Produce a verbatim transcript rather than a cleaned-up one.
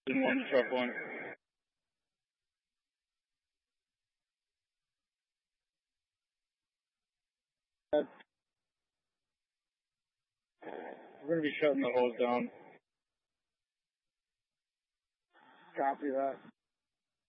Didn't want to truck one. We're going to be shutting the hose down. Copy that.